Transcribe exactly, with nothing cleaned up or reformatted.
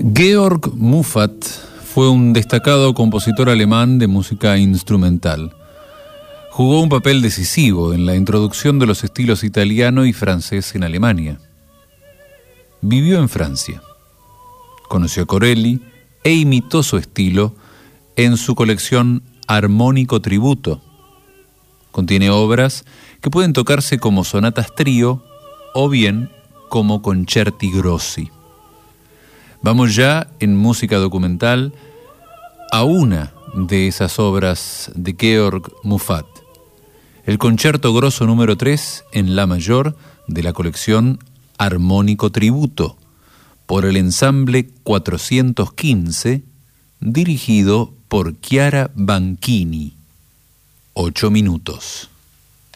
Georg Muffat fue un destacado compositor alemán de música instrumental. Jugó un papel decisivo en la introducción de los estilos italiano y francés en Alemania. Vivió en Francia. Conoció a Corelli e imitó su estilo en su colección Armónico Tributo. Contiene obras que pueden tocarse como sonatas trío o bien como concerti grossi. Vamos ya en música documental a una de esas obras de Georg Muffat, el Concerto Grosso número tres en La mayor de la colección Armónico Tributo, por el ensamble cuatrocientos quince, dirigido por Chiara Banchini. Ocho minutos.